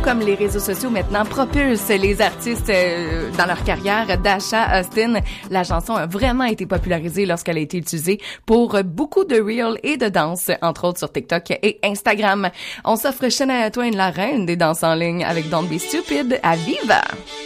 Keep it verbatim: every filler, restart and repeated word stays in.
comme les réseaux sociaux maintenant propulsent les artistes euh, dans leur carrière, Dasha Austin, la chanson a vraiment été popularisée lorsqu'elle a été utilisée pour beaucoup de reels et de danse, entre autres sur TikTok et Instagram. On s'offre Shania Twain, la reine des danses en ligne, avec Don't Be Stupid à Viva.